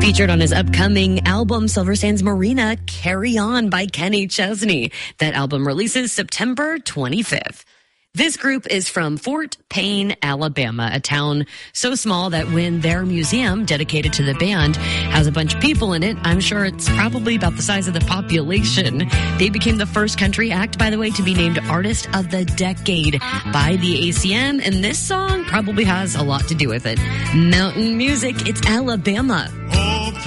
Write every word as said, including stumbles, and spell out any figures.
Featured on his upcoming album, Silver Sands Marina, Carry On by Kenny Chesney. That album releases September twenty-fifth. This group is from Fort Payne, Alabama, a town so small that when their museum dedicated to the band has a bunch of people in it, I'm sure it's probably about the size of the population. They became the first country act, by the way, to be named Artist of the Decade by the A C M, and this song probably has a lot to do with it. Mountain Music, it's Alabama